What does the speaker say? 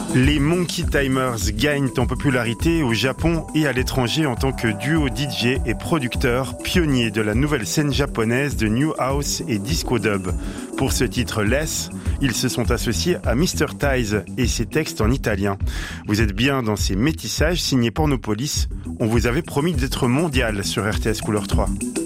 Les Monkey Timers gagnent en popularité au Japon et à l'étranger en tant que duo DJ et producteur pionnier de la nouvelle scène japonaise de New House et Disco Dub. Pour ce titre Less, ils se sont associés à Mr. Ties et ses textes en italien. Vous êtes bien dans ces métissages signés Pornopolis. On vous avait promis d'être mondial sur RTS Couleur 3.